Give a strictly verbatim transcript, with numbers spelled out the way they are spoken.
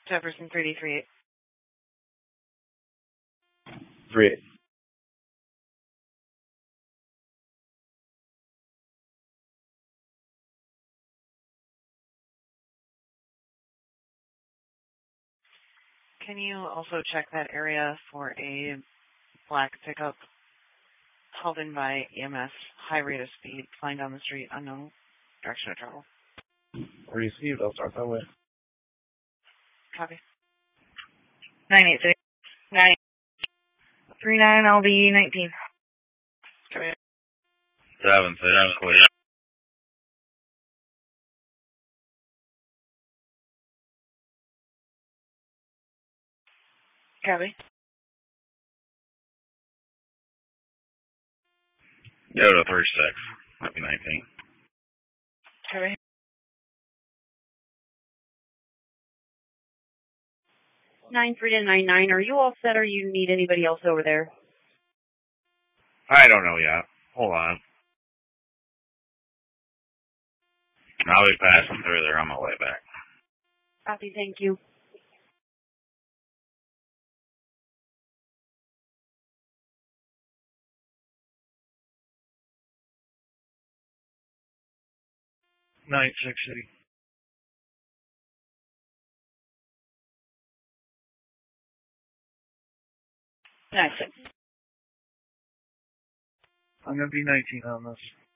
Jefferson three D three eight. three eight. Can you also check that area for a black pickup held in by E M S, high rate of speed, flying down the street, unknown direction of travel? Received. I'll start that way. Copy. nine eight six. nine three nine, I'll be nineteen. Copy. seven six, clear. Copy. Go to three six. Might be nineteen. Copy. nine three to nine nine, are you all set or you need anybody else over there? I don't know yet. Hold on. I'll be passing through there on my way back. Copy, thank you. Nine six city. nine six. I'm gonna be nineteen on this.